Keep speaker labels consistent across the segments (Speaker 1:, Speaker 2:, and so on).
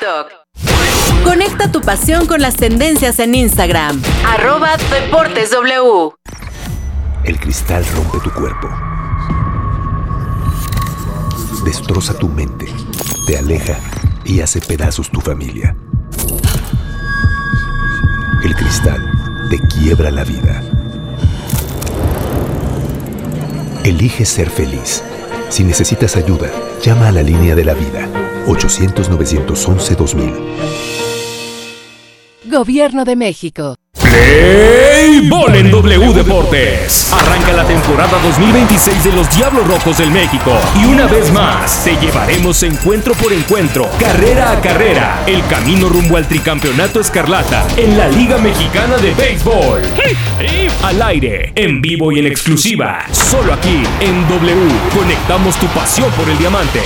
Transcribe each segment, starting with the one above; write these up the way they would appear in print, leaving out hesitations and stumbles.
Speaker 1: TikTok. Conecta tu pasión con las tendencias en Instagram. @DeportesW.
Speaker 2: El cristal rompe tu cuerpo. Destroza tu mente. Te aleja y hace pedazos tu familia. El cristal te quiebra la vida. Elige ser feliz. Si necesitas ayuda, llama a la línea de la vida. 800-911-2000.
Speaker 1: Gobierno de México.
Speaker 3: Play Ball en W Deportes. Arranca la temporada 2026 de los Diablos Rojos del México. Y una vez más, te llevaremos encuentro por encuentro, carrera a carrera, el camino rumbo al tricampeonato escarlata en la Liga Mexicana de Béisbol. Al aire, en vivo y en exclusiva, solo aquí en W. Conectamos tu pasión por el diamante.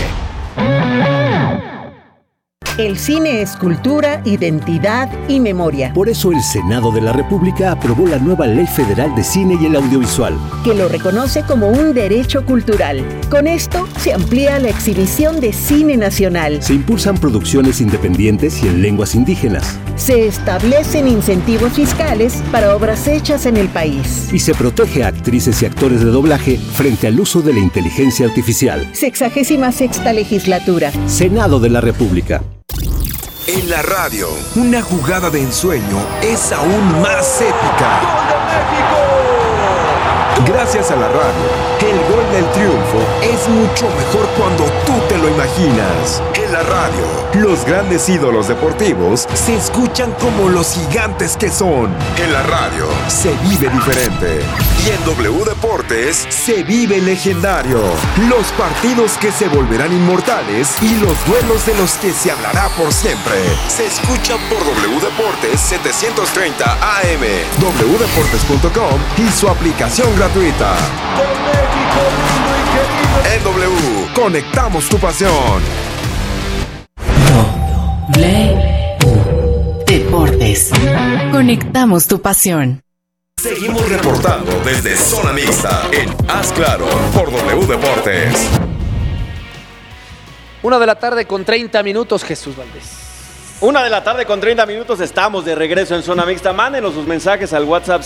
Speaker 4: El cine es cultura, identidad y memoria.
Speaker 5: Por eso el Senado de la República aprobó la nueva Ley Federal de Cine y el Audiovisual,
Speaker 4: que lo reconoce como un derecho cultural. Con esto se amplía la exhibición de cine nacional.
Speaker 5: se impulsan producciones independientes y en lenguas indígenas,
Speaker 4: Se establecen incentivos fiscales para obras hechas en el país.
Speaker 5: y se protege a actrices y actores de doblaje frente al uso de la inteligencia artificial.
Speaker 4: 66ª legislatura.
Speaker 5: Senado de la República.
Speaker 6: En la radio, una jugada de ensueño es aún más épica. ¡Gol de México! Gracias a la radio, el gol del triunfo es mucho mejor cuando tú te lo imaginas. En la radio, los grandes ídolos deportivos se escuchan como los gigantes que son. En la radio, se vive diferente. Y en W Deportes, se vive legendario. Los partidos que se volverán inmortales y los duelos de los que se hablará por siempre. Se escuchan por W Deportes 730 AM, wdeportes.com y su aplicación gratuita. ¡Con México lindo y querido! En W, conectamos tu pasión.
Speaker 1: Deportes. Conectamos tu pasión.
Speaker 6: Seguimos reportando desde Zona Mixta en Haz Claro por W Deportes.
Speaker 7: 1:30 Jesús Valdés.
Speaker 8: 1:30 p.m. Estamos de regreso en Zona Mixta. Mándenos sus mensajes al WhatsApp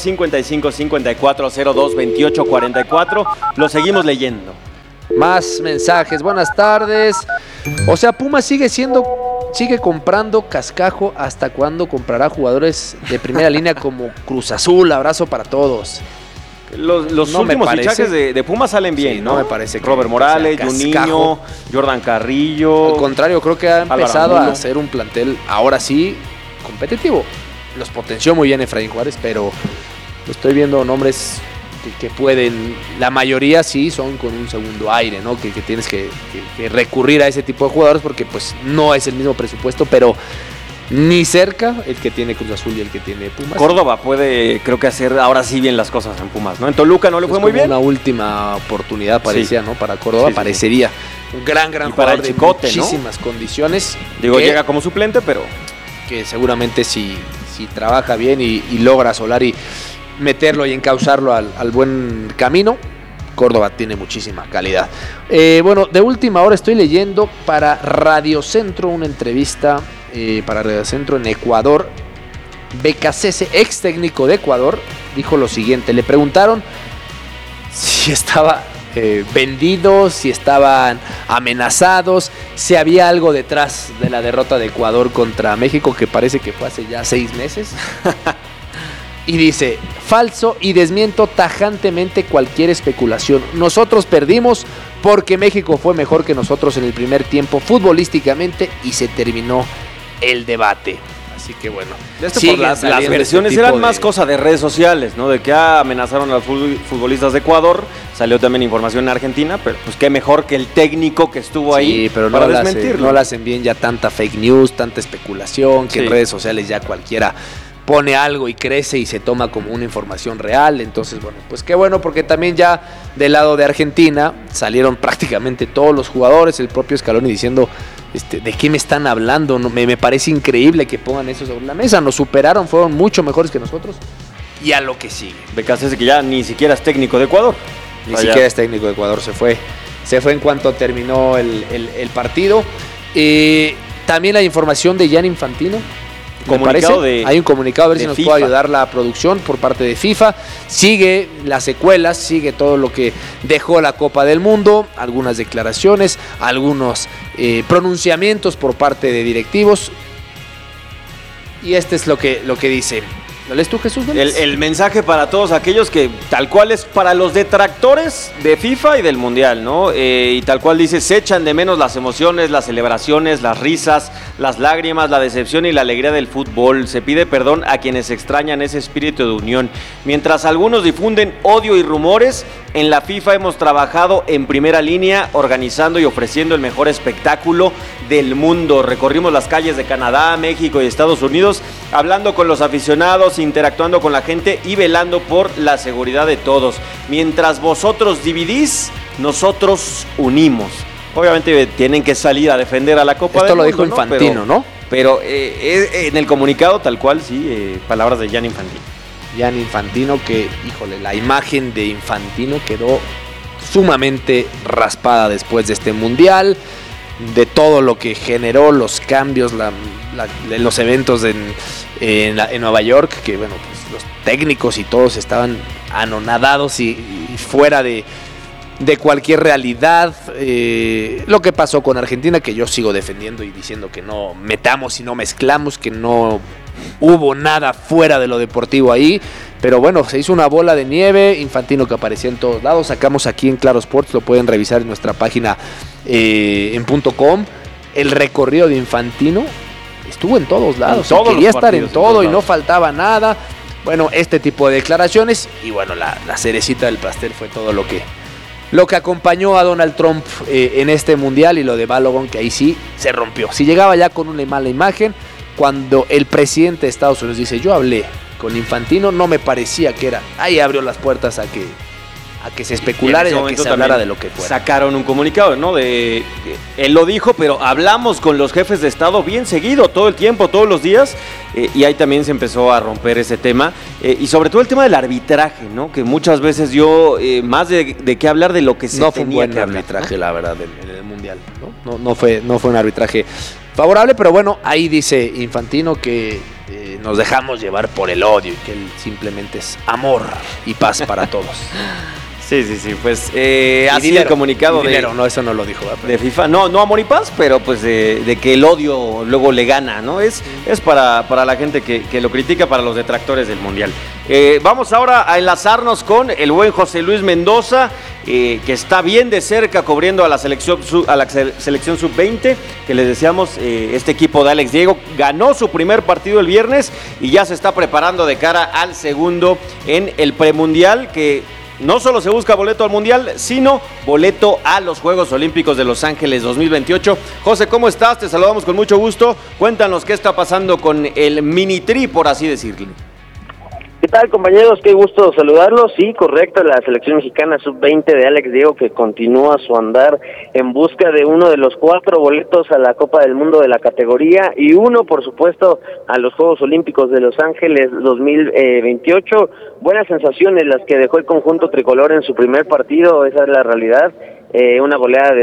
Speaker 8: 5554022844. Lo seguimos leyendo.
Speaker 7: Más mensajes, buenas tardes. O sea, Pumas sigue comprando cascajo. ¿Hasta cuándo comprará jugadores de primera línea como Cruz Azul? Abrazo para todos.
Speaker 8: Los
Speaker 7: No
Speaker 8: últimos
Speaker 7: me parece.
Speaker 8: fichajes de Pumas salen bien,
Speaker 7: Sí,
Speaker 8: ¿no?
Speaker 7: no me parece que
Speaker 8: Robert Morales,
Speaker 7: sea
Speaker 8: Juninho,
Speaker 7: cascajo.
Speaker 8: Jordan Carrillo.
Speaker 7: Al contrario, creo que ha
Speaker 8: Álvaro
Speaker 7: empezado a
Speaker 8: Angulo.
Speaker 7: hacer un plantel, ahora sí, competitivo. Los potenció muy bien Efraín Juárez, pero estoy viendo nombres que pueden, la mayoría sí son con un segundo aire, ¿no? Que tienes que recurrir a ese tipo de jugadores porque pues no es el mismo presupuesto, pero ni cerca el que tiene Cruz Azul y el que tiene Pumas.
Speaker 8: Córdoba puede, creo que hacer ahora sí bien las cosas en Pumas, ¿no? En Toluca no le fue
Speaker 7: Es
Speaker 8: muy
Speaker 7: como
Speaker 8: bien.
Speaker 7: una última oportunidad parecía,
Speaker 8: Sí.
Speaker 7: ¿no? Para Córdoba,
Speaker 8: Sí.
Speaker 7: parecería un gran
Speaker 8: Y para
Speaker 7: jugador
Speaker 8: el
Speaker 7: de
Speaker 8: Chicote, ¿no?
Speaker 7: muchísimas condiciones.
Speaker 8: Digo,
Speaker 7: que-
Speaker 8: llega como suplente, pero
Speaker 7: que seguramente si trabaja bien y logra a Solari meterlo y encauzarlo al buen camino, Córdoba tiene muchísima calidad. Bueno, de última hora estoy leyendo para Radio Centro una entrevista para Radio Centro en Ecuador. Becasese, ex técnico de Ecuador, dijo lo siguiente. Le preguntaron si estaba vendido, si estaban amenazados, si había algo detrás de la derrota de Ecuador contra México, que parece que fue hace ya 6 meses. Y dice, falso, y desmiento tajantemente cualquier especulación. Nosotros perdimos porque México fue mejor que nosotros en el primer tiempo futbolísticamente y se terminó el debate. Así que bueno,
Speaker 8: por las versiones eran más cosa de redes sociales, ¿no? De que amenazaron a los futbolistas de Ecuador. Salió también información en Argentina, pero pues qué mejor que el técnico que estuvo ahí
Speaker 7: pero
Speaker 8: para
Speaker 7: no
Speaker 8: desmentirlo.
Speaker 7: no le hacen bien ya tanta fake news, tanta especulación, que
Speaker 8: Sí.
Speaker 7: en redes sociales ya cualquiera pone algo y crece y se toma como una información real. Entonces, bueno, pues qué bueno, porque también ya del lado de Argentina salieron prácticamente todos los jugadores, el propio Scaloni diciendo ¿de qué me están hablando? No, me parece increíble que pongan eso sobre la mesa. Nos superaron, fueron mucho mejores que nosotros. Y a lo que sigue.
Speaker 8: Becasese, que ya ni siquiera es técnico de Ecuador.
Speaker 7: Ni siquiera es técnico de Ecuador, se fue en cuanto terminó el partido. También hay información de Gianni Infantino. Hay un comunicado, a ver si nos puede ayudar la producción por parte de FIFA. Sigue las secuelas, sigue todo lo que dejó la Copa del Mundo, algunas declaraciones, algunos pronunciamientos por parte de directivos. Y este es lo que dice. ¿Lo lees tú, Jesús?
Speaker 8: El mensaje para todos aquellos que tal cual es para los detractores de FIFA y del Mundial, ¿no? Y tal cual dice, se echan de menos las emociones, las celebraciones, las risas, las lágrimas, la decepción y la alegría del fútbol. Se pide perdón a quienes extrañan ese espíritu de unión. Mientras algunos difunden odio y rumores, en la FIFA hemos trabajado en primera línea, organizando y ofreciendo el mejor espectáculo del mundo. Recorrimos las calles de Canadá, México y Estados Unidos, hablando con los aficionados, interactuando con la gente y velando por la seguridad de todos. Mientras vosotros dividís, nosotros unimos. Obviamente tienen que salir a defender a la Copa del Mundo.
Speaker 7: Esto lo dijo Infantino, ¿no?
Speaker 8: Pero en el comunicado tal cual, sí, palabras de Gianni Infantino.
Speaker 7: Gianni Infantino, que, híjole, la imagen de Infantino quedó sumamente raspada después de este Mundial, de todo lo que generó, los cambios, los eventos en Nueva York, que bueno, pues los técnicos y todos estaban anonadados y fuera de cualquier realidad. Lo que pasó con Argentina, que yo sigo defendiendo y diciendo que no metamos y no mezclamos, que no hubo nada fuera de lo deportivo ahí, pero bueno, se hizo una bola de nieve. Infantino que aparecía en todos lados, sacamos aquí en Claro Sports, lo pueden revisar en nuestra página en .com, el recorrido de Infantino estuvo en todos lados, quería estar en todo y no faltaba nada. Bueno, este tipo de declaraciones y bueno, la cerecita del pastel fue todo lo que acompañó a Donald Trump en este Mundial, y lo de Balogun, que ahí sí se rompió. Si llegaba ya con una mala imagen, cuando el presidente de Estados Unidos dice, yo hablé con Infantino, no me parecía que era, ahí abrió las puertas a que se especulara y a que se hablara de lo que fuera.
Speaker 8: Sacaron un comunicado, ¿no? Él lo dijo, pero hablamos con los jefes de Estado bien seguido, todo el tiempo, todos los días, y ahí también se empezó a romper ese tema, y sobre todo el tema del arbitraje, ¿no? Que muchas veces más de qué hablar de lo que se tenía que hablar. No fue un buen
Speaker 7: arbitraje, ¿no? La verdad, en el Mundial, ¿no? No fue un arbitraje favorable, pero bueno, ahí dice Infantino que nos dejamos llevar por el odio y que él simplemente es amor y paz para todos.
Speaker 8: Sí, pues así dinero, el comunicado
Speaker 7: no, eso no lo dijo, ¿verdad?
Speaker 8: De FIFA, no amor y paz, pero pues de que el odio luego le gana, ¿no? Es para la gente que lo critica, para los detractores del Mundial. Vamos ahora a enlazarnos con el buen José Luis Mendoza, que está bien de cerca cubriendo a la selección sub-20, que les decíamos, este equipo de Alex Diego ganó su primer partido el viernes y ya se está preparando de cara al segundo en el premundial, que no solo se busca boleto al Mundial, sino boleto a los Juegos Olímpicos de Los Ángeles 2028. José, ¿cómo estás? Te saludamos con mucho gusto. Cuéntanos qué está pasando con el mini-tri, por así decirlo.
Speaker 9: ¿Qué tal, compañeros? Qué gusto saludarlos. Sí, correcto, la selección mexicana sub-20 de Alex Diego, que continúa su andar en busca de uno de los 4 boletos a la Copa del Mundo de la categoría y uno, por supuesto, a los Juegos Olímpicos de Los Ángeles 2028. Buenas sensaciones las que dejó el conjunto tricolor en su primer partido, esa es la realidad. Una goleada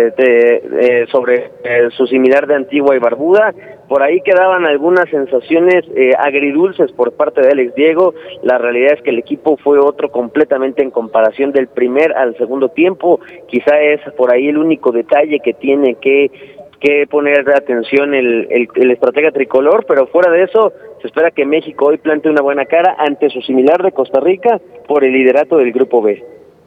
Speaker 9: sobre su similar de Antigua y Barbuda. Por ahí quedaban algunas sensaciones agridulces por parte de Alex Diego. La realidad es que el equipo fue otro completamente en comparación del primer al segundo tiempo. Quizá es por ahí el único detalle que tiene que poner atención el estratega tricolor, pero fuera de eso, se espera que México hoy plantee una buena cara ante su similar de Costa Rica por el liderato del Grupo B.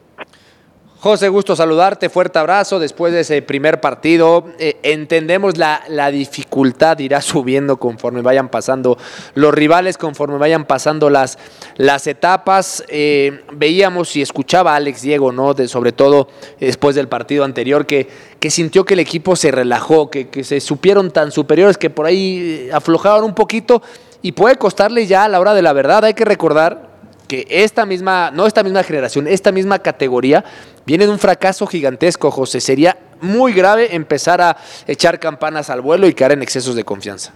Speaker 7: José, gusto saludarte, fuerte abrazo después de ese primer partido. Entendemos la dificultad irá subiendo conforme vayan pasando los rivales, conforme vayan pasando las etapas. Veíamos y escuchaba a Alex Diego, ¿no? Sobre todo después del partido anterior, que sintió que el equipo se relajó, que se supieron tan superiores que por ahí aflojaron un poquito y puede costarle ya a la hora de la verdad. Hay que recordar que esta misma generación, esta misma categoría, viene de un fracaso gigantesco, José. Sería muy grave empezar a echar campanas al vuelo y caer en excesos de confianza.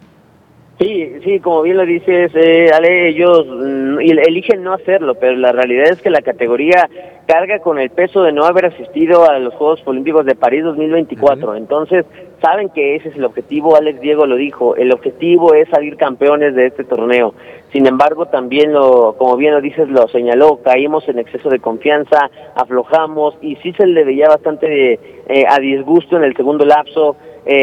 Speaker 9: Sí, como bien lo dices, Ale, ellos eligen no hacerlo, pero la realidad es que la categoría carga con el peso de no haber asistido a los Juegos Olímpicos de París 2024. Entonces, saben que ese es el objetivo. Alex Diego lo dijo, el objetivo es salir campeones de este torneo. Sin embargo, también como bien lo dices, lo señaló, caímos en exceso de confianza, aflojamos y sí se le veía bastante a disgusto en el segundo lapso,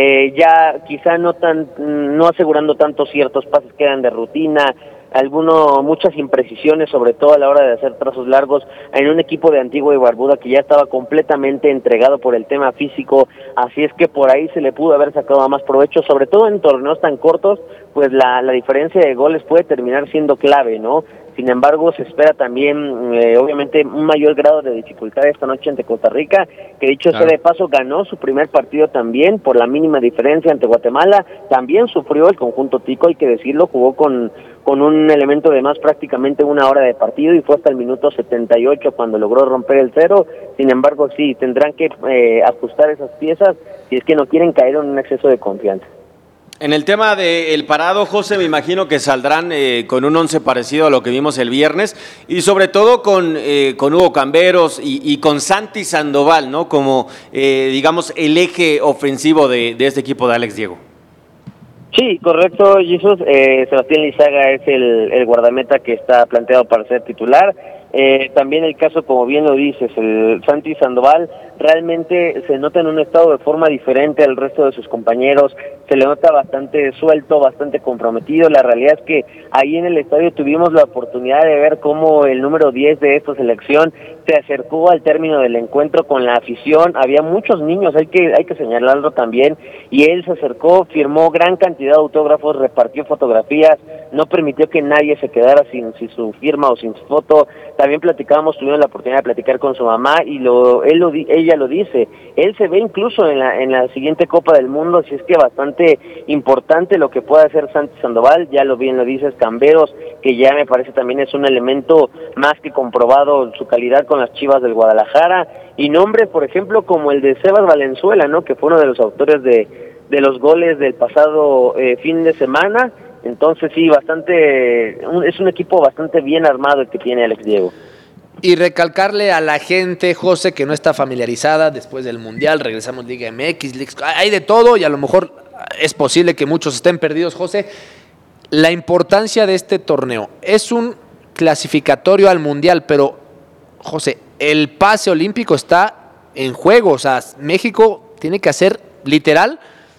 Speaker 9: ya quizá no asegurando tanto ciertos pases que eran de rutina, muchas imprecisiones, sobre todo a la hora de hacer trazos largos en un equipo de Antigua y Barbuda que ya estaba completamente entregado por el tema físico, así es que por ahí se le pudo haber sacado más provecho, sobre todo en torneos tan cortos, pues la diferencia de goles puede terminar siendo clave, ¿no? Sin embargo, se espera también, obviamente, un mayor grado de dificultad esta noche ante Costa Rica, que dicho sea de paso, ganó su primer partido también por la mínima diferencia ante Guatemala. También sufrió el conjunto tico, hay que decirlo, jugó con un elemento de más prácticamente una hora de partido y fue hasta el minuto 78 cuando logró romper el cero. Sin embargo, sí, tendrán que ajustar esas piezas si es que no quieren caer en un exceso de confianza.
Speaker 8: En el tema del parado, José, me imagino que saldrán con un 11 parecido a lo que vimos el viernes y sobre todo con Hugo Camberos y con Santi Sandoval, ¿no? Como, digamos, el eje ofensivo de este equipo de Alex Diego.
Speaker 9: Sí, correcto, Jesús. Sebastián Lizaga es el guardameta que está planteado para ser titular. También el caso, como bien lo dices, el Santi Sandoval realmente se nota en un estado de forma diferente al resto de sus compañeros, se le nota bastante suelto, bastante comprometido. La realidad es que ahí en el estadio tuvimos la oportunidad de ver cómo el número 10 de esta selección se acercó al término del encuentro con la afición. Había muchos niños, hay que señalarlo también, y él se acercó, firmó gran cantidad de autógrafos, repartió fotografías, no permitió que nadie se quedara sin su firma o sin su foto. También tuvimos la oportunidad de platicar con su mamá y ella lo dice, él se ve incluso en la siguiente Copa del Mundo, así es que bastante importante lo que pueda hacer Santi Sandoval. Ya bien lo dices, Camberos, que ya me parece también es un elemento más que comprobado su calidad con las Chivas del Guadalajara, y nombres, por ejemplo, como el de Sebas Valenzuela, ¿no? Que fue uno de los autores de los goles del pasado fin de semana. Entonces sí, es un equipo bastante bien armado el que tiene Alex Diego.
Speaker 7: Y recalcarle a la gente, José, que no está familiarizada, después del Mundial, regresamos Liga MX, hay de todo y a lo mejor es posible que muchos estén perdidos, José. La importancia de este torneo es un clasificatorio al Mundial, pero, José, el pase olímpico está en juego, o sea, México tiene que hacer, literal,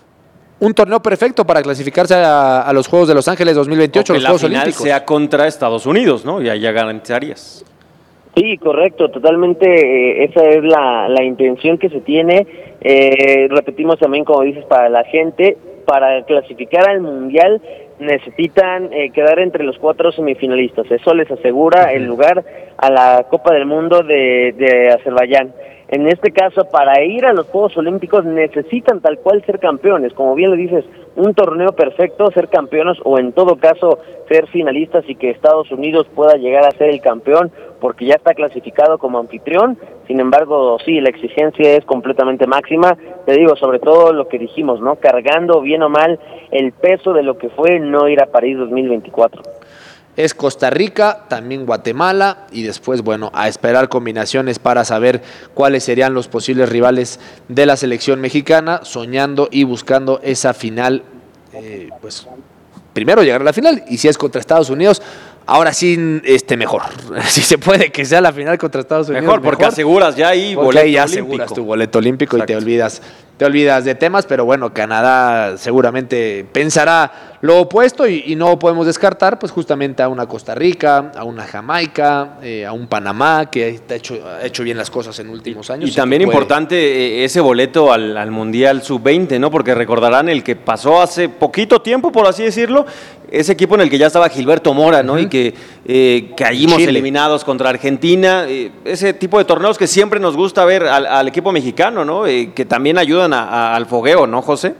Speaker 7: un torneo perfecto para clasificarse a los Juegos de Los Ángeles 2028, los Juegos Olímpicos.
Speaker 8: Que la final sea contra Estados Unidos, ¿no? Y ahí ya garantizarías.
Speaker 9: Sí, correcto, totalmente, esa es la intención que se tiene. Repetimos también, como dices, para la gente, para clasificar al Mundial necesitan quedar entre los 4 semifinalistas. Eso les asegura el lugar a la Copa del Mundo de Azerbaiyán. En este caso, para ir a los Juegos Olímpicos necesitan tal cual ser campeones, como bien lo dices, un torneo perfecto, ser campeones o en todo caso ser finalistas y que Estados Unidos pueda llegar a ser el campeón porque ya está clasificado como anfitrión. Sin embargo, sí, la exigencia es completamente máxima. Te digo, sobre todo lo que dijimos, ¿no? Cargando bien o mal el peso de lo que fue no ir a París 2024.
Speaker 7: Es Costa Rica, también Guatemala y después, bueno, a esperar combinaciones para saber cuáles serían los posibles rivales de la selección mexicana, soñando y buscando esa final, pues primero llegar a la final y si es contra Estados Unidos, ahora sí mejor, si se puede que sea la final contra Estados Unidos.
Speaker 8: Mejor, porque aseguras ya ahí boleto olímpico. Ya
Speaker 7: aseguras tu boleto olímpico. Exacto. Y te olvidas de temas, pero bueno, Canadá seguramente pensará lo opuesto y no podemos descartar pues justamente a una Costa Rica, a una Jamaica, a un Panamá que ha hecho bien las cosas en últimos años.
Speaker 8: Y también importante ese boleto al Mundial Sub-20, ¿no? Porque recordarán el que pasó hace poquito tiempo, por así decirlo, ese equipo en el que ya estaba Gilberto Mora, ¿no? Y que caímos eliminados contra Argentina, ese tipo de torneos que siempre nos gusta ver al equipo mexicano, ¿no? Que también ayudan al fogueo, ¿no, José?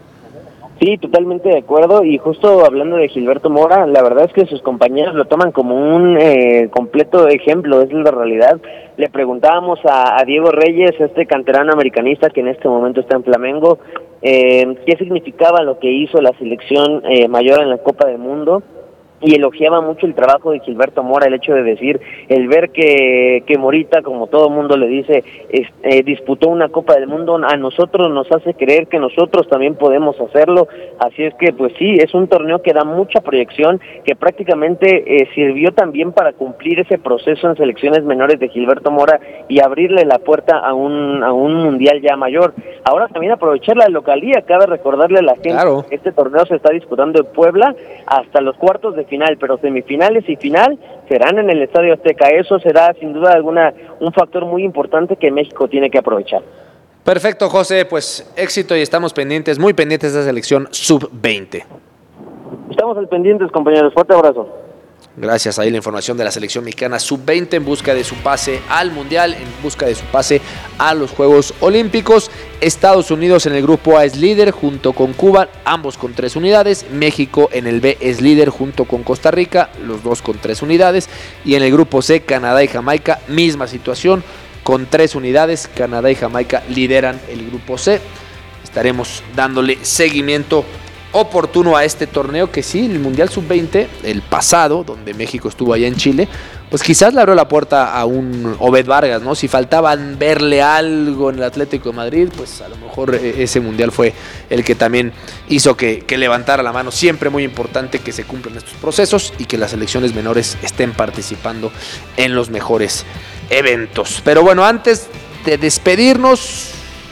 Speaker 9: Sí, totalmente de acuerdo, y justo hablando de Gilberto Mora, la verdad es que sus compañeros lo toman como un completo ejemplo, es la realidad. Le preguntábamos a Diego Reyes, este canterano americanista que en este momento está en Flamengo, qué significaba lo que hizo la selección mayor en la Copa del Mundo, y elogiaba mucho el trabajo de Gilberto Mora, el hecho de decir, el ver que Morita, como todo mundo le dice, disputó una Copa del Mundo, a nosotros nos hace creer que nosotros también podemos hacerlo, así es que pues sí, es un torneo que da mucha proyección, que prácticamente sirvió también para cumplir ese proceso en selecciones menores de Gilberto Mora y abrirle la puerta a un mundial ya mayor. Ahora también aprovechar la localía, cabe recordarle a la gente,
Speaker 7: claro,
Speaker 9: este torneo se está disputando en Puebla hasta los cuartos de final, pero semifinales y final serán en el Estadio Azteca. Eso será sin duda alguna un factor muy importante que México tiene que aprovechar.
Speaker 7: Perfecto, José, pues éxito y estamos pendientes, muy pendientes de esa selección sub-20.
Speaker 9: Estamos al pendientes, compañeros. Fuerte abrazo.
Speaker 7: Gracias, ahí la información de la selección mexicana sub-20 en busca de su pase al Mundial, en busca de su pase a los Juegos Olímpicos. Estados Unidos en el grupo A es líder junto con Cuba, ambos con 3 unidades. México en el B es líder junto con Costa Rica, los dos con 3 unidades. Y en el grupo C, Canadá y Jamaica, misma situación, con 3 unidades. Canadá y Jamaica lideran el grupo C. Estaremos dándole seguimiento oportuno a este torneo que sí, el Mundial Sub-20, el pasado, donde México estuvo allá en Chile, pues quizás le abrió la puerta a un Obed Vargas, ¿no? Si faltaban verle algo en el Atlético de Madrid, pues a lo mejor ese Mundial fue el que también hizo que levantara la mano. Siempre muy importante que se cumplan estos procesos y que las selecciones menores estén participando en los mejores eventos. Pero bueno, antes de despedirnos,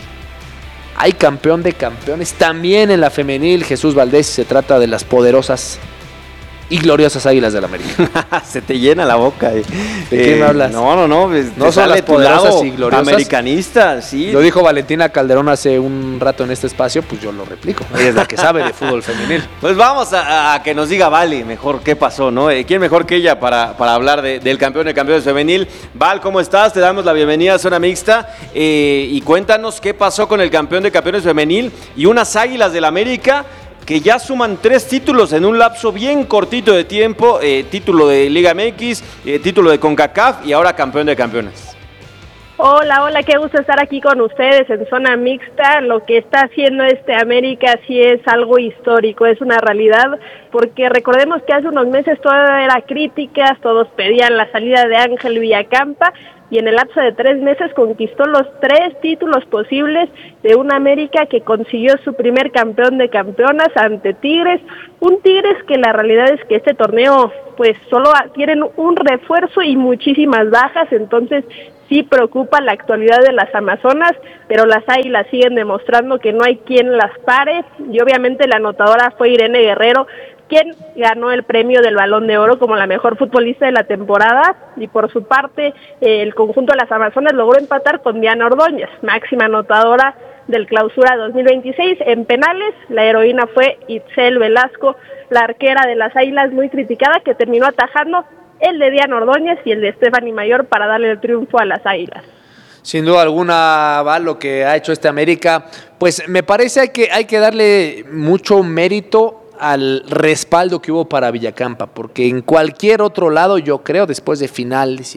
Speaker 7: hay campeón de campeones también en la femenil, Jesús Valdés, se trata de las poderosas y gloriosas Águilas del América.
Speaker 8: Se te llena la boca.
Speaker 7: ¿De qué me hablas?
Speaker 8: No,
Speaker 7: no son las poderosas y gloriosas.
Speaker 8: Americanista, sí.
Speaker 7: Lo dijo Valentina Calderón hace un rato en este espacio, pues yo lo replico. Ella es la que sabe de fútbol femenil.
Speaker 8: Pues vamos a que nos diga Vale mejor qué pasó, ¿no? ¿Quién mejor que ella para hablar del campeón de campeones femenil? Val, ¿cómo estás? Te damos la bienvenida a Zona Mixta y cuéntanos qué pasó con el campeón de campeones femenil y unas Águilas del América que ya suman 3 títulos en un lapso bien cortito de tiempo, título de Liga MX, título de CONCACAF y ahora campeón de campeones.
Speaker 10: Hola, qué gusto estar aquí con ustedes en Zona Mixta. Lo que está haciendo América sí es algo histórico, es una realidad, porque recordemos que hace unos meses todo era críticas, todos pedían la salida de Ángel Villacampa, y en el lapso de 3 meses conquistó los 3 títulos posibles de una América que consiguió su primer campeón de campeonas ante Tigres, un Tigres que la realidad es que este torneo pues solo tienen un refuerzo y muchísimas bajas, entonces sí preocupa la actualidad de las Amazonas, pero las Águilas siguen demostrando que no hay quien las pare, y obviamente la anotadora fue Irene Guerrero, quien ganó el premio del Balón de Oro como la mejor futbolista de la temporada, y por su parte el conjunto de las Amazonas logró empatar con Diana Ordóñez, máxima anotadora del Clausura 2026. En penales, la heroína fue Itzel Velasco, la arquera de las Águilas, muy criticada, que terminó atajando el de Diana Ordóñez y el de Stephanie Mayor para darle el triunfo a las Águilas.
Speaker 7: Sin duda alguna, va lo que ha hecho América, pues me parece que hay que darle mucho mérito al respaldo que hubo para Villacampa, porque en cualquier otro lado, yo creo, después de finales,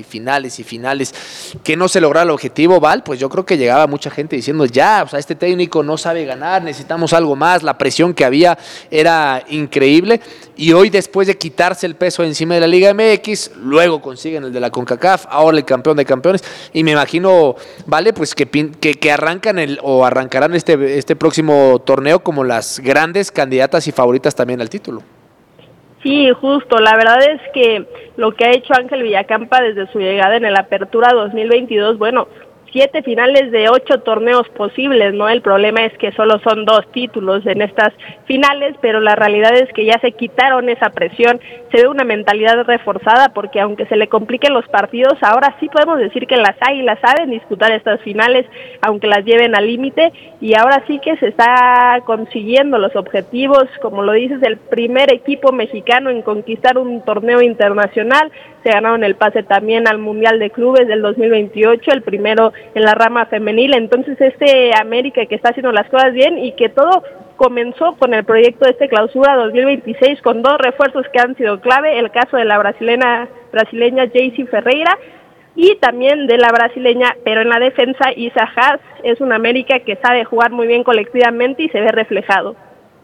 Speaker 7: que no se lograra el objetivo, Val, pues yo creo que llegaba mucha gente diciendo, ya, o sea, este técnico no sabe ganar, necesitamos algo más, la presión que había era increíble, y hoy después de quitarse el peso encima de la Liga MX, luego consiguen el de la CONCACAF, ahora el campeón de campeones, y me imagino, Vale, pues que arrancarán este próximo torneo como las grandes candidatas y favoritas también al título.
Speaker 10: Sí, justo, la verdad es que lo que ha hecho Ángel Villacampa desde su llegada en el Apertura 2022, bueno, 7 finales de 8 torneos posibles, ¿no? El problema es que solo son 2 títulos en estas finales, pero la realidad es que ya se quitaron esa presión, se ve una mentalidad reforzada, porque aunque se le compliquen los partidos, ahora sí podemos decir que las Águilas saben disputar estas finales, aunque las lleven al límite, y ahora sí que se está consiguiendo los objetivos, como lo dices, el primer equipo mexicano en conquistar un torneo internacional, se ganaron el pase también al Mundial de Clubes del 2028, el primero en la rama femenil. Entonces América que está haciendo las cosas bien y que todo comenzó con el proyecto de Clausura 2026 con 2 refuerzos que han sido clave, el caso de la brasileña Jaycee Ferreira y también de la brasileña, pero en la defensa Isa Haas. Es una América que sabe jugar muy bien colectivamente y se ve reflejado.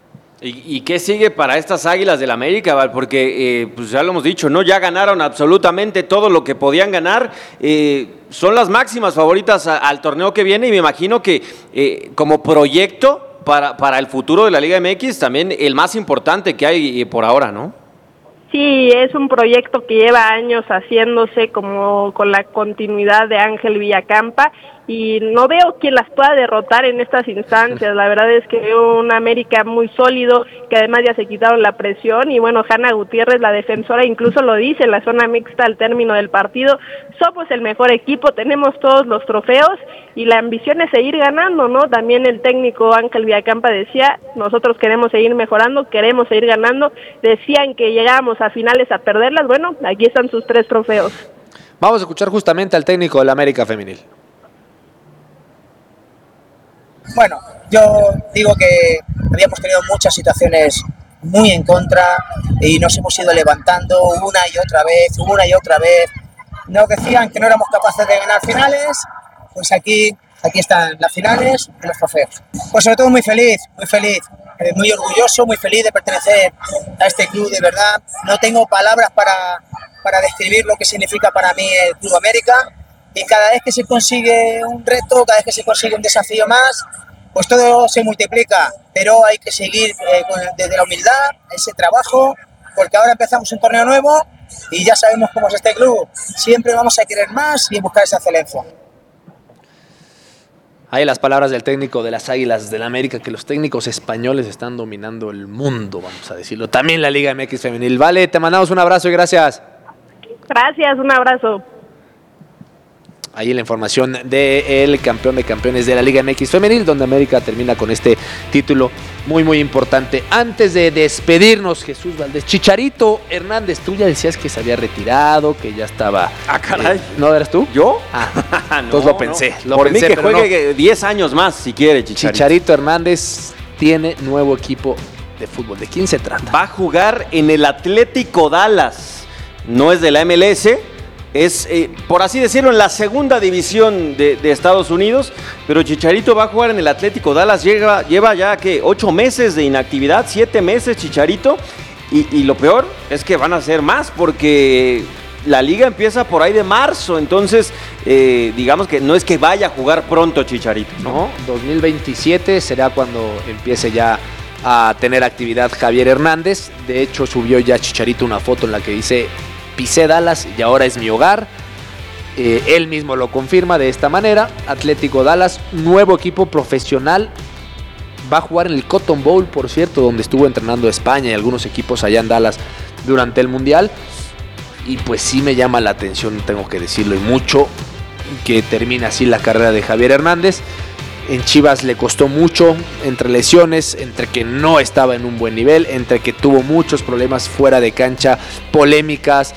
Speaker 8: ¿Y qué sigue para estas Águilas del América, Val? Porque, pues ya lo hemos dicho, ¿no? Ya ganaron absolutamente todo lo que podían ganar. Son las máximas favoritas al torneo que viene y me imagino que como proyecto para el futuro de la Liga MX también el más importante que hay por ahora, ¿no?
Speaker 10: Sí, es un proyecto que lleva años haciéndose como con la continuidad de Ángel Villacampa y no veo quién las pueda derrotar en estas instancias. La verdad es que veo un América muy sólido, que además ya se quitaron la presión y bueno, Hanna Gutiérrez, la defensora, incluso lo dice en la zona mixta al término del partido, somos el mejor equipo, tenemos todos los trofeos y la ambición es seguir ganando, ¿no? También el técnico Ángel Villacampa decía, nosotros queremos seguir mejorando, queremos seguir ganando, decían que llegábamos a finales a perderlas, bueno, aquí están sus 3 trofeos.
Speaker 7: Vamos a escuchar justamente al técnico del América Femenil.
Speaker 11: Bueno, yo digo que habíamos tenido muchas situaciones muy en contra y nos hemos ido levantando una y otra vez. Nos decían que no éramos capaces de ganar finales, pues aquí están las finales y los trofeos. Pues sobre todo muy feliz, muy orgulloso, muy feliz de pertenecer a este club, de verdad. No tengo palabras para describir lo que significa para mí el Club América. Y cada vez que se consigue un reto, cada vez que se consigue un desafío más, pues todo se multiplica, pero hay que seguir desde la humildad, ese trabajo, porque ahora empezamos un torneo nuevo y ya sabemos cómo es este club. Siempre vamos a querer más y buscar esa excelencia.
Speaker 7: Ahí las palabras del técnico de las Águilas del América, que los técnicos españoles están dominando el mundo, vamos a decirlo. También la Liga MX Femenil. Vale, te mandamos un abrazo y gracias.
Speaker 10: Gracias, un abrazo.
Speaker 7: Ahí la información del campeón de campeones de la Liga MX Femenil, donde América termina con este título muy, muy importante. Antes de despedirnos, Jesús Valdés, Chicharito Hernández, tú ya decías que se había retirado, que ya estaba...
Speaker 8: Ah, caray.
Speaker 7: ¿No eras tú?
Speaker 8: ¿Yo?
Speaker 7: No, entonces lo pensé.
Speaker 8: Por mí que juegue 10 años más, si quiere, Chicharito.
Speaker 7: Chicharito Hernández tiene nuevo equipo de fútbol. ¿De quién se trata?
Speaker 8: Va a jugar en el Atlético Dallas. No es de la MLS. Es, por así decirlo, en la segunda división de Estados Unidos, pero Chicharito va a jugar en el Atlético Dallas, lleva ya que 8 meses de inactividad, 7 meses Chicharito, y lo peor es que van a ser más, porque la liga empieza por ahí de marzo, entonces digamos que no es que vaya a jugar pronto Chicharito.
Speaker 7: No, 2027 será cuando empiece ya a tener actividad Javier Hernández. De hecho, subió ya Chicharito una foto en la que dice: pisé Dallas y ahora es mi hogar. Él mismo lo confirma de esta manera. Atlético Dallas, nuevo equipo profesional. Va a jugar en el Cotton Bowl, por cierto, donde estuvo entrenando España y algunos equipos allá en Dallas durante el Mundial. Y pues sí me llama la atención, tengo que decirlo, y mucho, que termine así la carrera de Javier Hernández. En Chivas le costó mucho, entre lesiones, entre que no estaba en un buen nivel, entre que tuvo muchos problemas fuera de cancha, polémicas.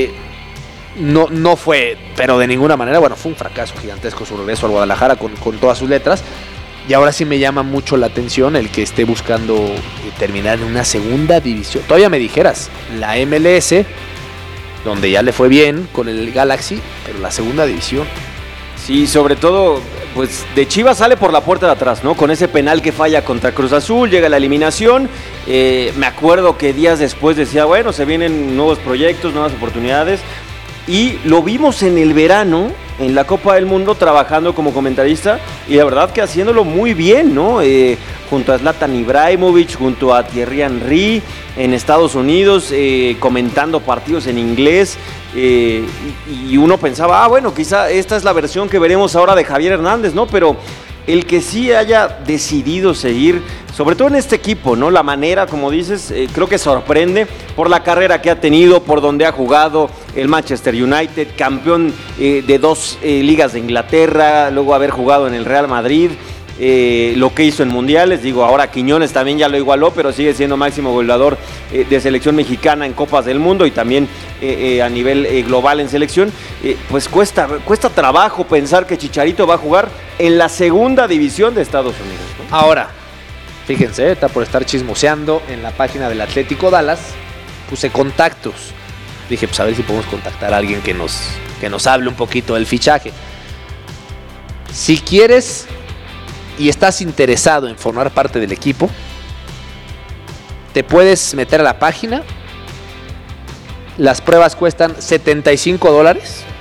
Speaker 7: No fue, pero de ninguna manera, bueno, fue un fracaso gigantesco su regreso al Guadalajara con todas sus letras. Y ahora sí me llama mucho la atención el que esté buscando terminar en una segunda división. Todavía me dijeras, la MLS, donde ya le fue bien con el Galaxy, pero la segunda división.
Speaker 8: Sí, sobre todo, pues de Chivas sale por la puerta de atrás, ¿no? Con ese penal que falla contra Cruz Azul, llega la eliminación. Me acuerdo que días después decía, bueno, se vienen nuevos proyectos, nuevas oportunidades. Y lo vimos en el verano, en la Copa del Mundo, trabajando como comentarista. Y la verdad que haciéndolo muy bien, ¿no? Junto a Zlatan Ibrahimovic, junto a Thierry Henry, en Estados Unidos, comentando partidos en inglés. Y uno pensaba, bueno, quizá esta es la versión que veremos ahora de Javier Hernández, ¿no? Pero el que sí haya decidido seguir, sobre todo en este equipo, ¿no? La manera, como dices, creo que sorprende por la carrera que ha tenido, por donde ha jugado el Manchester United, campeón de 2 ligas de Inglaterra, luego haber jugado en el Real Madrid. Lo que hizo en mundiales, digo, ahora Quiñones también ya lo igualó, pero sigue siendo máximo goleador de selección mexicana en Copas del Mundo y también a nivel global en selección. Pues cuesta trabajo pensar que Chicharito va a jugar en la segunda división de Estados Unidos, ¿no?
Speaker 7: Ahora, fíjense, está por estar chismoseando en la página del Atlético Dallas, puse contactos. Dije, pues a ver si podemos contactar a alguien que nos hable un poquito del fichaje. Si quieres y estás interesado en formar parte del equipo, te puedes meter a la página. Las pruebas cuestan $75.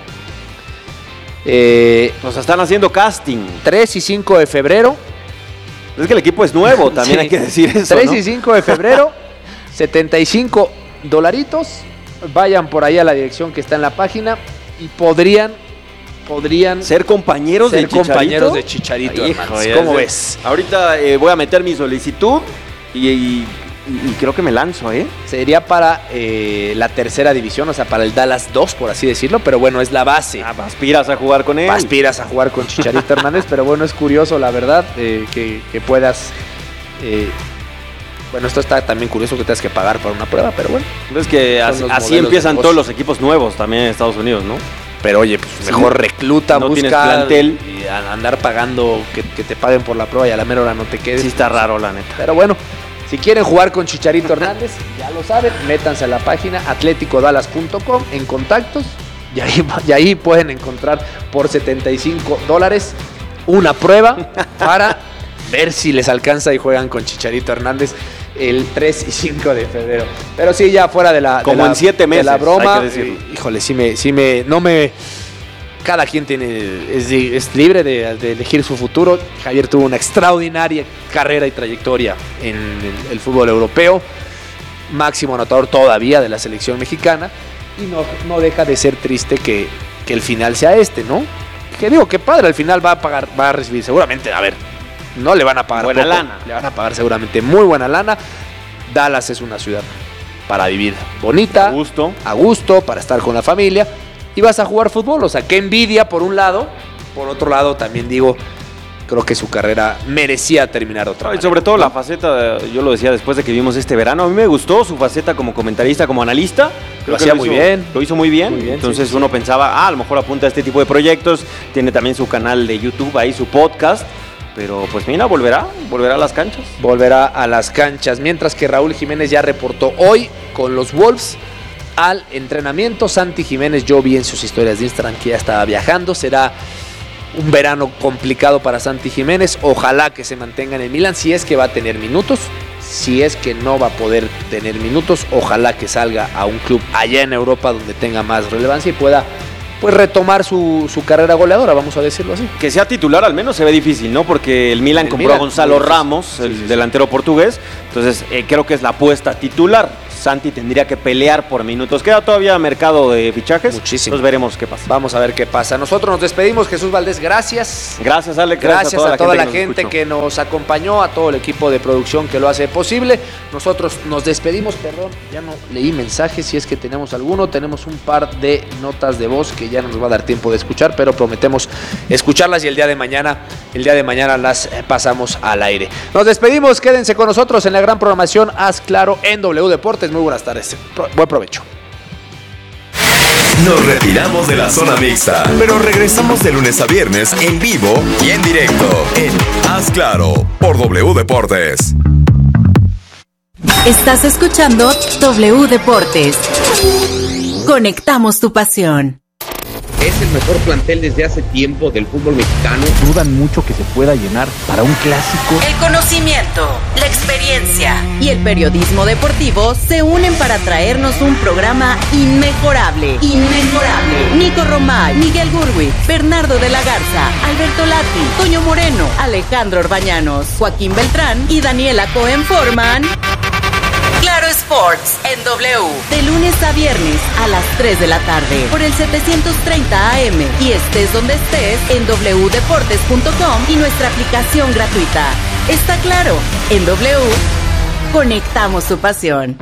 Speaker 8: Nos están haciendo casting.
Speaker 7: 3 y 5 de febrero.
Speaker 8: Es que el equipo es nuevo, también
Speaker 7: Sí.
Speaker 8: hay que decir eso,
Speaker 7: 3
Speaker 8: ¿no?
Speaker 7: y 5 de febrero, $75. Vayan por ahí a la dirección que está en la página y podrían
Speaker 8: ser compañeros de Chicharito.
Speaker 7: compañeros de Chicharito. Hernández. ¿Cómo ves?
Speaker 8: Ahorita voy a meter mi solicitud y creo que me lanzo, ¿eh?
Speaker 7: Sería para la tercera división, o sea, para el Dallas 2, por así decirlo, pero bueno, es la base.
Speaker 8: Aspiras a jugar con él.
Speaker 7: Aspiras a jugar con Chicharito Hernández, pero bueno, es curioso, la verdad, que puedas... bueno, esto está también curioso que tengas que pagar para una prueba, pero bueno.
Speaker 8: Es que así empiezan todos los equipos nuevos también en Estados Unidos, ¿no?
Speaker 7: Pero oye, pues mejor recluta,
Speaker 8: no
Speaker 7: busca
Speaker 8: tienes plantel.
Speaker 7: Y andar pagando que te paguen por la prueba y a la mera hora no te quedes.
Speaker 8: Sí está raro, la neta.
Speaker 7: Pero bueno, si quieren jugar con Chicharito Hernández, ya lo saben, métanse a la página atleticodallas.com en contactos y ahí pueden encontrar por $75 una prueba para ver si les alcanza y juegan con Chicharito Hernández el 3 y 5 de febrero. Pero sí, ya fuera de la...
Speaker 8: Como en 7 meses,
Speaker 7: de la broma,
Speaker 8: hay que decirlo.
Speaker 7: Híjole, cada quien es libre de elegir su futuro. Javier tuvo una extraordinaria carrera y trayectoria en el fútbol europeo, máximo anotador todavía de la selección mexicana, y no deja de ser triste que el final sea este, ¿no? Que digo, que padre, al final va a recibir seguramente, a ver, no le van a pagar
Speaker 8: buena
Speaker 7: poco,
Speaker 8: lana.
Speaker 7: le van a pagar seguramente muy buena lana. Dallas es una ciudad para vivir bonita, a gusto, para estar con la familia, y vas a jugar fútbol. O sea, qué envidia por un lado, por otro lado también digo, creo que su carrera merecía terminar otra vez.
Speaker 8: Y sobre todo la faceta, yo lo decía después de que vimos este verano, a mí me gustó su faceta como comentarista, como analista.
Speaker 7: Lo hacía muy bien.
Speaker 8: Lo hizo muy bien. Entonces
Speaker 7: sí.
Speaker 8: Uno pensaba, a lo mejor apunta a este tipo de proyectos, tiene también su canal de YouTube ahí, su podcast. Pero pues mira, volverá a las canchas.
Speaker 7: Volverá a las canchas, mientras que Raúl Jiménez ya reportó hoy con los Wolves al entrenamiento. Santi Jiménez, yo vi en sus historias de Instagram que ya estaba viajando. Será un verano complicado para Santi Jiménez. Ojalá que se mantenga en el Milan, si es que va a tener minutos. Si es que no va a poder tener minutos, ojalá que salga a un club allá en Europa donde tenga más relevancia y pueda pues retomar su carrera goleadora, vamos a decirlo así.
Speaker 8: Que sea titular al menos se ve difícil, ¿no? Porque el Milan compró a Gonzalo Ramos, el delantero portugués. Entonces creo que es la apuesta titular. Santi tendría que pelear por minutos. Queda todavía mercado de fichajes.
Speaker 7: Muchísimo.
Speaker 8: Entonces veremos qué pasa.
Speaker 7: Vamos a ver qué pasa. Nosotros nos despedimos. Jesús Valdés, gracias.
Speaker 8: Gracias, Alex.
Speaker 7: Gracias a toda la gente que nos acompañó, a todo el equipo de producción que lo hace posible. Nosotros nos despedimos, perdón, ya no leí mensajes, si es que tenemos alguno. Tenemos un par de notas de voz que ya no nos va a dar tiempo de escuchar, pero prometemos escucharlas y el día de mañana las pasamos al aire. Nos despedimos, quédense con nosotros en la gran programación Haz Claro en W Deportes. Muy buenas tardes, buen provecho.
Speaker 12: Nos retiramos de la zona mixta, pero regresamos de lunes a viernes en vivo y en directo en Haz Claro por W Deportes.
Speaker 1: Estás escuchando W Deportes. Conectamos tu pasión.
Speaker 13: Es el mejor plantel desde hace tiempo del fútbol mexicano.
Speaker 14: Dudan mucho que se pueda llenar para un clásico.
Speaker 1: El conocimiento, la experiencia y el periodismo deportivo se unen para traernos un programa inmejorable. Nico Romay, Miguel Gurwitz, Bernardo de la Garza, Alberto Lati, Toño Moreno, Alejandro Orbañanos, Joaquín Beltrán y Daniela Cohen forman Claro Sports en W, de lunes a viernes a las 3 de la tarde por el 730 AM y estés donde estés en wdeportes.com y nuestra aplicación gratuita. Está claro, en W conectamos tu pasión.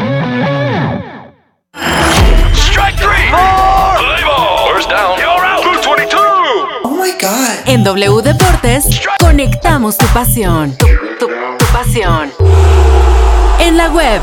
Speaker 12: Strike three. Play ball. First down. You're out. 222.
Speaker 1: Oh my God. En W Deportes conectamos tu pasión. Tu pasión. En la web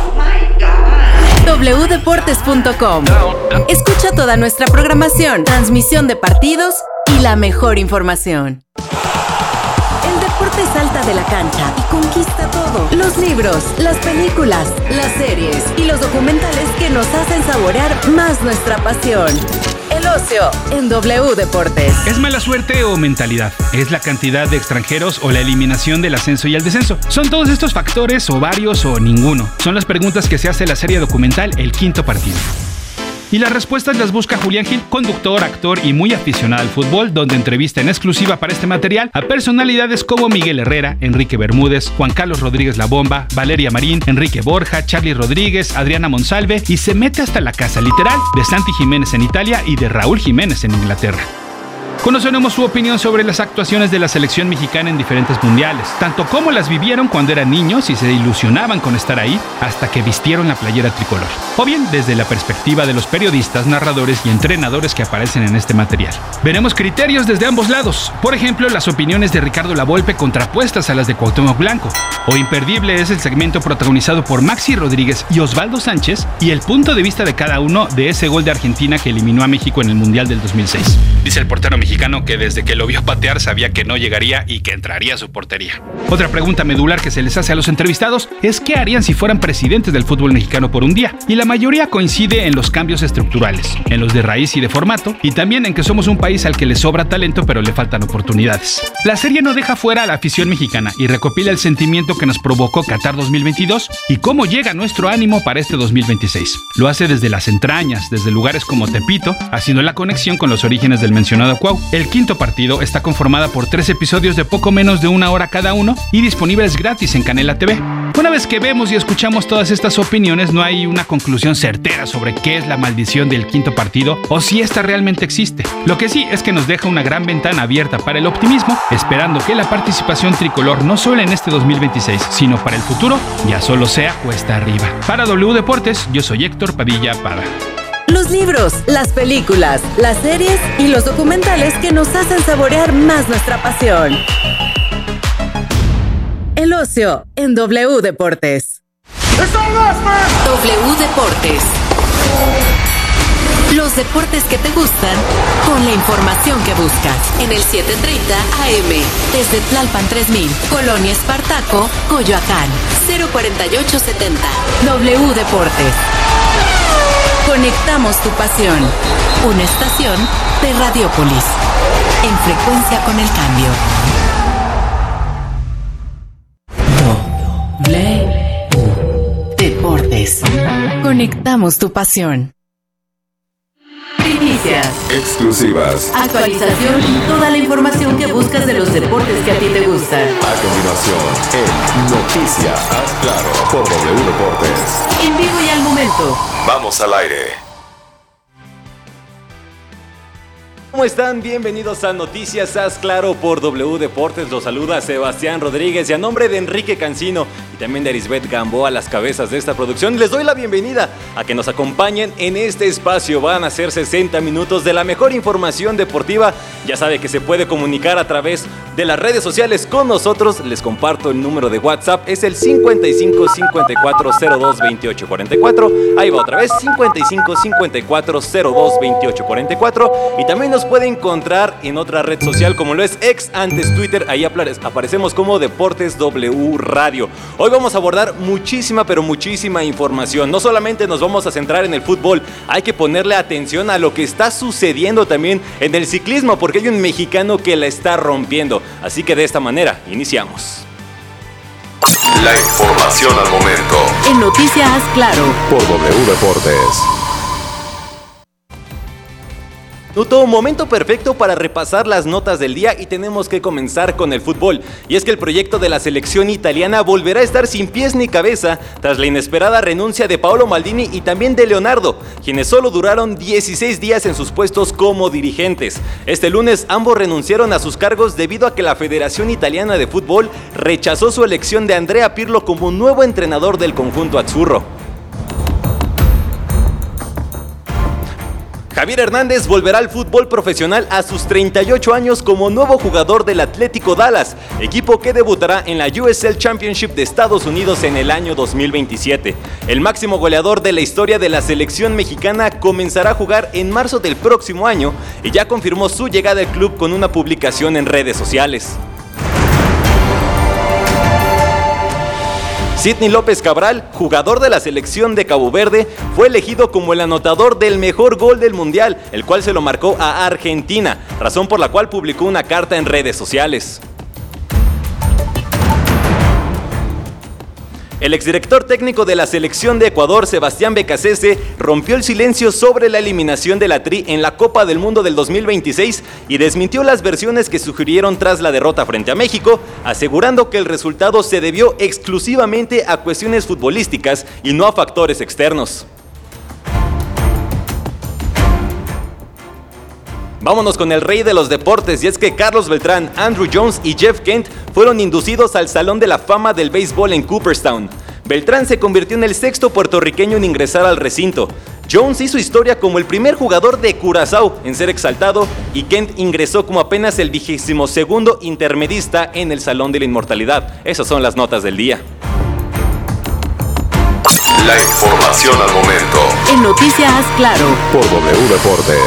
Speaker 1: wdeportes.com. Escucha toda nuestra programación, transmisión de partidos y la mejor información. El deporte salta de la cancha y conquista todo. Los libros, las películas, las series y los documentales que nos hacen saborear más nuestra pasión. El ocio en W Deportes.
Speaker 15: ¿Es mala suerte o mentalidad? ¿Es la cantidad de extranjeros o la eliminación del ascenso y el descenso? ¿Son todos estos factores o varios o ninguno? Son las preguntas que se hace la serie documental El Quinto Partido. Y las respuestas las busca Julián Gil, conductor, actor y muy aficionado al fútbol, donde entrevista en exclusiva para este material a personalidades como Miguel Herrera, Enrique Bermúdez, Juan Carlos Rodríguez La Bomba, Valeria Marín, Enrique Borja, Charly Rodríguez, Adriana Monsalve, y se mete hasta la casa literal de Santi Jiménez en Italia y de Raúl Jiménez en Inglaterra. Conoceremos su opinión sobre las actuaciones de la selección mexicana en diferentes mundiales, tanto como las vivieron cuando eran niños y se ilusionaban con estar ahí hasta que vistieron la playera tricolor, o bien desde la perspectiva de los periodistas, narradores y entrenadores que aparecen en este material. Veremos criterios desde ambos lados, por ejemplo, las opiniones de Ricardo Lavolpe contrapuestas a las de Cuauhtémoc Blanco, o imperdible es el segmento protagonizado por Maxi Rodríguez y Osvaldo Sánchez y el punto de vista de cada uno de ese gol de Argentina que eliminó a México en el Mundial del 2006. Dice el portero mexicano que desde que lo vio patear sabía que no llegaría y que entraría a su portería. Otra pregunta medular que se les hace a los entrevistados es qué harían si fueran presidentes del fútbol mexicano por un día, y la mayoría coincide en los cambios estructurales, en los de raíz y de formato, y también en que somos un país al que le sobra talento pero le faltan oportunidades. La serie no deja fuera a la afición mexicana y recopila el sentimiento que nos provocó Qatar 2022 y cómo llega nuestro ánimo para este 2026. Lo hace desde las entrañas, desde lugares como Tepito, haciendo la conexión con los orígenes del mencionado Cuau. El Quinto Partido está conformada por 3 episodios de poco menos de 1 hora cada uno y disponibles gratis en Canela TV. Una vez que vemos y escuchamos todas estas opiniones, no hay una conclusión certera sobre qué es la maldición del Quinto Partido o si esta realmente existe. Lo que sí es que nos deja una gran ventana abierta para el optimismo, esperando que la participación tricolor no solo en este 2026, sino para el futuro, ya solo sea cuesta arriba. Para W Deportes, yo soy Héctor Padilla Pada.
Speaker 1: Los libros, las películas, las series y los documentales que nos hacen saborear más nuestra pasión. El ocio en W Deportes. W Deportes. Los deportes que te gustan con la información que buscas. En el 730 AM, desde Tlalpan 3000, Colonia Espartaco, Coyoacán, 04870. W Deportes. Conectamos tu pasión. Una estación de Radiópolis. En frecuencia con el cambio. W Deportes. Conectamos tu pasión. Primicias.
Speaker 12: Exclusivas.
Speaker 1: Actualización y toda la información que buscas de los deportes que a ti te gustan.
Speaker 12: A continuación, en Noticias Haz Claro por W Deportes.
Speaker 1: En vivo y al momento.
Speaker 12: Vamos al aire.
Speaker 8: ¿Cómo están? Bienvenidos a Noticias Haz Claro por W Deportes. Los saluda Sebastián Rodríguez y a nombre de Enrique Cancino y también de Arisbet Gamboa, las cabezas de esta producción, les doy la bienvenida a que nos acompañen en este espacio. Van a ser 60 minutos de la mejor información deportiva. Ya sabe que se puede comunicar a través de las redes sociales con nosotros. Les comparto el número de WhatsApp, es el 55 54 02 28 44. Ahí va otra vez, 55 54 02 28 44. Y también nos puede encontrar en otra red social como lo es ex antes Twitter. Ahí aparecemos como Deportes W Radio. Hoy vamos a abordar muchísima pero muchísima información. No solamente nos vamos a centrar en el fútbol, hay que ponerle atención a lo que está sucediendo también en el ciclismo, porque hay un mexicano que la está rompiendo. Así que de esta manera iniciamos.
Speaker 12: La información al momento.
Speaker 1: En Noticias Haz Claro
Speaker 12: por W Deportes.
Speaker 8: Momento perfecto para repasar las notas del día y tenemos que comenzar con el fútbol. Y es que el proyecto de la selección italiana volverá a estar sin pies ni cabeza tras la inesperada renuncia de Paolo Maldini y también de Leonardo, quienes solo duraron 16 días en sus puestos como dirigentes. Este lunes ambos renunciaron a sus cargos debido a que la Federación Italiana de Fútbol rechazó su elección de Andrea Pirlo como nuevo entrenador del conjunto azzurro. Javier Hernández volverá al fútbol profesional a sus 38 años como nuevo jugador del Atlético Dallas, equipo que debutará en la USL Championship de Estados Unidos en el año 2027. El máximo goleador de la historia de la selección mexicana comenzará a jugar en marzo del próximo año y ya confirmó su llegada al club con una publicación en redes sociales.
Speaker 16: Sidney López Cabral, jugador de la selección de Cabo Verde, fue elegido como el anotador del mejor gol del Mundial, el cual se lo marcó a Argentina, razón por la cual publicó una carta en redes sociales. El exdirector técnico de la selección de Ecuador, Sebastián Becasese, rompió el silencio sobre la eliminación de la Tri en la Copa del Mundo del 2026 y desmintió las versiones que sugirieron tras la derrota frente a México, asegurando que el resultado se debió exclusivamente a cuestiones futbolísticas y no a factores externos. Vámonos con el rey de los deportes, y es que Carlos Beltrán, Andrew Jones y Jeff Kent fueron inducidos al Salón de la Fama del Béisbol en Cooperstown. Beltrán se convirtió en el sexto puertorriqueño en ingresar al recinto. Jones hizo historia como el primer jugador de Curazao en ser exaltado, y Kent ingresó como apenas el 22º intermedista en el Salón de la Inmortalidad. Esas son las notas del día.
Speaker 12: La información al momento.
Speaker 1: En Noticias Claro.
Speaker 12: Por W Deportes.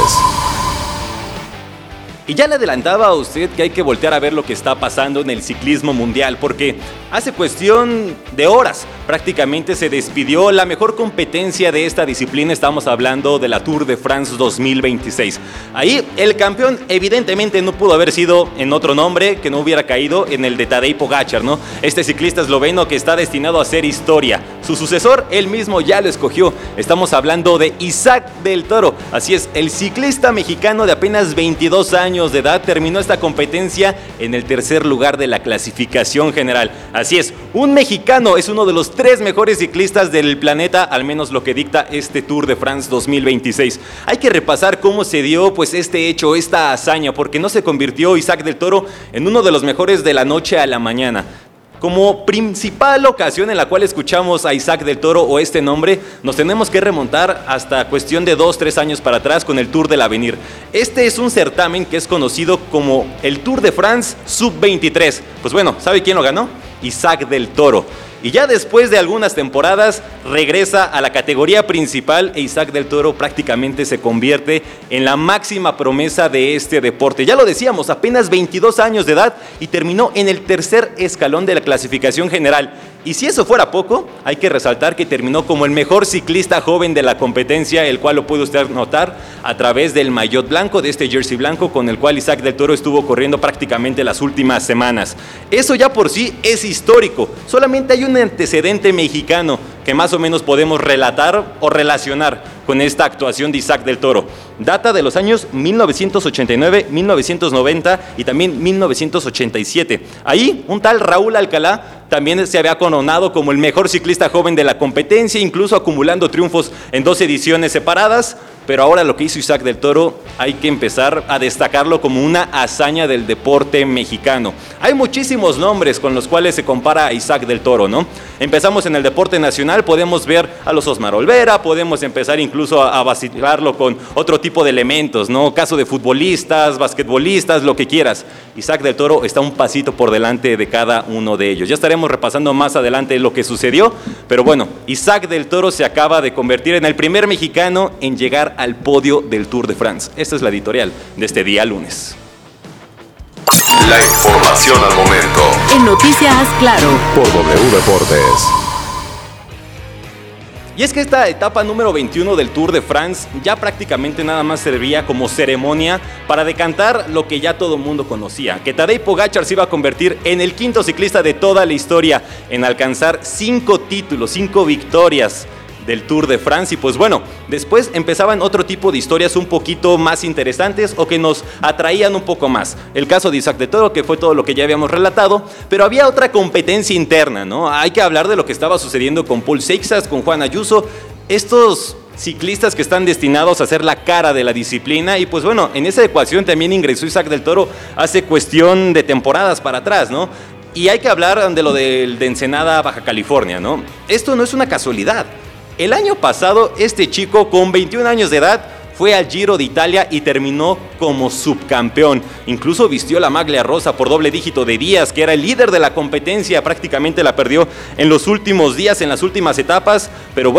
Speaker 16: Y ya le adelantaba a usted que hay que voltear a ver lo que está pasando en el ciclismo mundial, porque hace cuestión de horas prácticamente se despidió la mejor competencia de esta disciplina. Estamos hablando de la Tour de France 2026. Ahí el campeón evidentemente no pudo haber sido en otro nombre que no hubiera caído en el de Tadej Pogačar, ¿no? Este ciclista esloveno que está destinado a hacer historia. Su sucesor, él mismo ya lo escogió. Estamos hablando de Isaac del Toro. Así es, el ciclista mexicano de apenas 22 años de edad terminó esta competencia en el tercer lugar de la clasificación general. Así es, un mexicano es uno de los 3 mejores ciclistas del planeta, al menos lo que dicta este Tour de France 2026. Hay que repasar cómo se dio pues este hecho, esta hazaña, porque no se convirtió Isaac del Toro en uno de los mejores de la noche a la mañana. Como principal ocasión en la cual escuchamos a Isaac del Toro o este nombre, nos tenemos que remontar hasta cuestión de 2-3 años para atrás con el Tour del Avenir. Este es un certamen que es conocido como el Tour de France Sub-23. Pues bueno, ¿sabe quién lo ganó? Isaac del Toro. Y ya después de algunas temporadas regresa a la categoría principal e Isaac del Toro prácticamente se convierte en la máxima promesa de este deporte. Ya lo decíamos, apenas 22 años de edad y terminó en el tercer escalón de la clasificación general. Y si eso fuera poco, hay que resaltar que terminó como el mejor ciclista joven de la competencia, el cual lo puede usted notar a través del maillot blanco, de este jersey blanco con el cual Isaac del Toro estuvo corriendo prácticamente las últimas semanas. Eso ya por sí es histórico. Solamente hay un antecedente mexicano que más o menos podemos relatar o relacionar con esta actuación de Isaac del Toro. Data de los años 1989, 1990 y también 1987. Ahí un tal Raúl Alcalá también se había coronado como el mejor ciclista joven de la competencia, incluso acumulando triunfos en 2 ediciones separadas. Pero ahora lo que hizo Isaac del Toro hay que empezar a destacarlo como una hazaña del deporte mexicano. Hay muchísimos nombres con los cuales se compara a Isaac del Toro, ¿no? Empezamos en el deporte nacional, podemos ver a los Osmar Olvera, podemos empezar incluso a vacilarlo con otro tipo de elementos, ¿no? Caso de futbolistas, basquetbolistas, lo que quieras. Isaac del Toro está un pasito por delante de cada uno de ellos. Ya estaremos repasando más adelante lo que sucedió, pero bueno, Isaac del Toro se acaba de convertir en el primer mexicano en llegar al podio del Tour de France. Esta es la editorial de este día lunes.
Speaker 12: La información al momento.
Speaker 1: En Noticias Claro.
Speaker 12: Por W Deportes.
Speaker 16: Y es que esta etapa número 21 del Tour de France ya prácticamente nada más servía como ceremonia para decantar lo que ya todo el mundo conocía, que Tadej Pogačar se iba a convertir en el 5º ciclista de toda la historia en alcanzar 5 títulos, 5 victorias del Tour de France. Y pues bueno, después empezaban otro tipo de historias un poquito más interesantes o que nos atraían un poco más. El caso de Isaac del Toro, que fue todo lo que ya habíamos relatado, pero había otra competencia interna, ¿no? Hay que hablar de lo que estaba sucediendo con Paul Seixas, con Juan Ayuso, estos ciclistas que están destinados a ser la cara de la disciplina. Y pues bueno, en esa ecuación también ingresó Isaac del Toro hace cuestión de temporadas para atrás, ¿no? Y hay que hablar de lo de Ensenada, Baja California, ¿no? Esto no es una casualidad. El año pasado, este chico con 21 años de edad fue al Giro de Italia y terminó como subcampeón. Incluso vistió la maglia rosa por doble dígito de Díaz, que era el líder de la competencia. Prácticamente la perdió en los últimos días, en las últimas etapas. Pero bueno,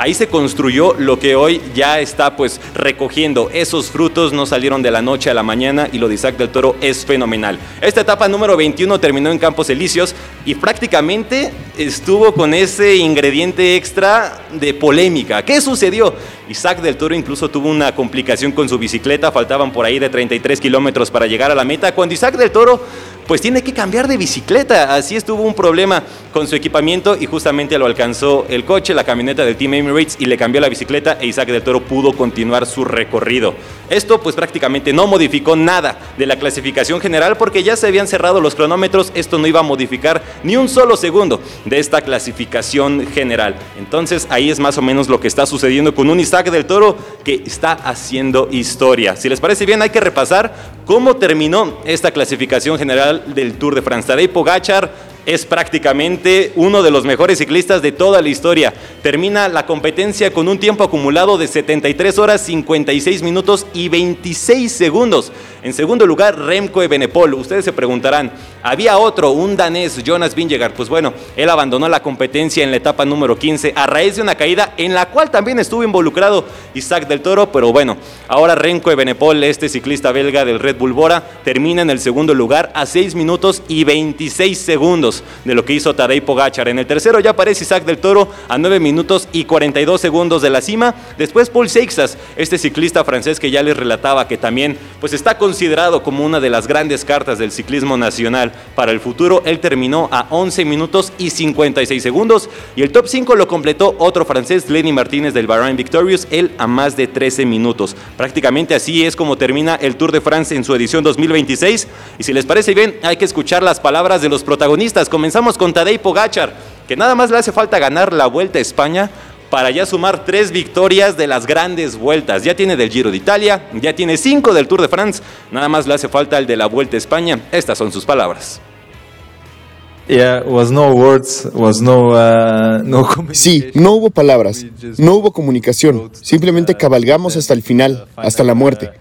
Speaker 16: ahí se construyó lo que hoy ya está pues recogiendo. Esos frutos no salieron de la noche a la mañana y lo de Isaac del Toro es fenomenal. Esta etapa número 21 terminó en Campos Elíseos y prácticamente estuvo con ese ingrediente extra de polémica. ¿Qué sucedió? Isaac del Toro incluso tuvo una complicación con su bicicleta, faltaban por ahí de 33 kilómetros para llegar a la meta, cuando Isaac del Toro pues tiene que cambiar de bicicleta. Así estuvo un problema con su equipamiento y justamente lo alcanzó el coche, la camioneta del Team Emirates, y le cambió la bicicleta e Isaac del Toro pudo continuar su recorrido. Esto pues prácticamente no modificó nada de la clasificación general porque ya se habían cerrado los cronómetros. Esto no iba a modificar ni un solo segundo de esta clasificación general. Entonces ahí es más o menos lo que está sucediendo con un Isaac del Toro que está haciendo historia. Si les parece bien, hay que repasar cómo terminó esta clasificación general del Tour de France. Tadej Pogačar es prácticamente uno de los mejores ciclistas de toda la historia. Termina la competencia con un tiempo acumulado de 73 horas, 56 minutos y 26 segundos. En segundo lugar, Remco Evenepoel. Ustedes se preguntarán, había otro, un danés, Jonas Vingegaard. Pues bueno, él abandonó la competencia en la etapa número 15 a raíz de una caída en la cual también estuvo involucrado Isaac del Toro. Pero bueno, ahora Remco Evenepoel, este ciclista belga del Red Bull Bora, termina en el segundo lugar a 6 minutos y 26 segundos de lo que hizo Tadej Pogačar. En el tercero ya aparece Isaac del Toro a 9 minutos y 42 segundos de la cima. Después Paul Seixas, este ciclista francés que ya les relataba que también pues está considerado como una de las grandes cartas del ciclismo nacional para el futuro. Él terminó a 11 minutos y 56 segundos y el top 5 lo completó otro francés, Lenny Martínez del Bahrain Victorious, él a más de 13 minutos. Prácticamente así es como termina el Tour de France en su edición 2026 y si les parece bien hay que escuchar las palabras de los protagonistas. Comenzamos con Tadej Pogačar, que nada más le hace falta ganar la Vuelta a España para ya sumar 3 victorias de las grandes vueltas. Ya tiene del Giro de Italia, ya tiene 5 del Tour de France, nada más le hace falta el de la Vuelta a España. Estas son sus palabras.
Speaker 17: Sí, no hubo palabras, no hubo comunicación, simplemente cabalgamos hasta el final, hasta la muerte.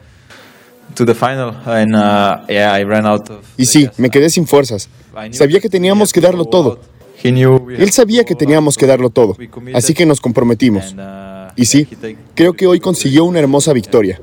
Speaker 17: Y sí, me quedé sin fuerzas. Sabía que teníamos que darlo todo. Él sabía que teníamos que darlo todo, así que nos comprometimos. Y sí, creo que hoy consiguió una hermosa victoria.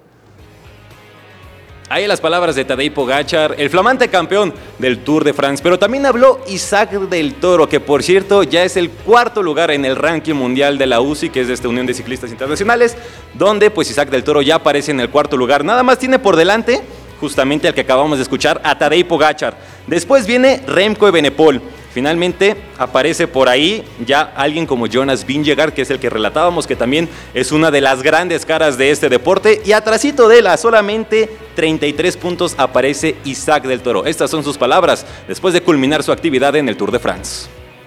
Speaker 16: Ahí las palabras de Tadej Pogačar, el flamante campeón del Tour de France. Pero también habló Isaac del Toro, que por cierto ya es el 4º lugar en el ranking mundial de la UCI, que es de esta Unión de Ciclistas Internacionales, donde pues Isaac del Toro ya aparece en el 4º lugar. Nada más tiene por delante justamente al que acabamos de escuchar, a Tadej Pogačar. Después viene Remco Evenepoel. Finalmente aparece por ahí ya alguien como Jonas Vingegaard, que es el que relatábamos, que también es una de las grandes caras de este deporte. Y atrasito de él, a solamente 33 puntos, aparece Isaac del Toro. Estas son sus palabras después de culminar su actividad en el Tour de France.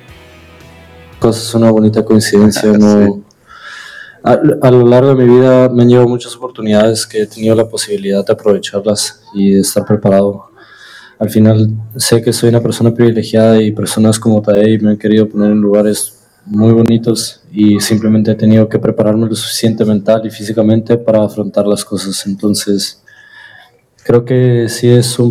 Speaker 18: Es una bonita coincidencia. No, a lo largo de mi vida me han llevado muchas oportunidades que he tenido la posibilidad de aprovecharlas y de estar preparado. Al final sé que soy una persona privilegiada y personas como Tadej me han querido poner en lugares muy bonitos y simplemente he tenido que prepararme lo suficiente mental y físicamente para afrontar las cosas. Entonces creo que sí es un